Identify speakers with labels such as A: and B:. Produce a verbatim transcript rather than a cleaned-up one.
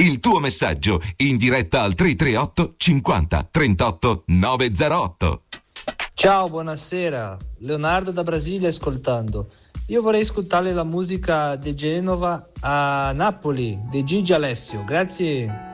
A: il tuo messaggio in diretta al tre tre otto cinquanta trentotto novecentotto.
B: Ciao, buonasera. Leonardo da Brasile ascoltando. Io vorrei ascoltare la musica di Genova a Napoli di Gigi Alessio. Grazie.